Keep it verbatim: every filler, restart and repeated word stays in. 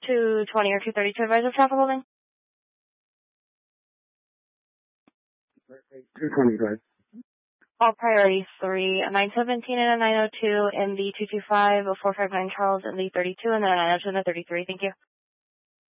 two twenty or two thirty-two advisor traffic holding? two twenty, guys. All priority three, a nine seventeen and a nine oh two in the two two five, a four five nine Charles in the thirty-two, and then a nine oh two and the thirty-three. Thank you.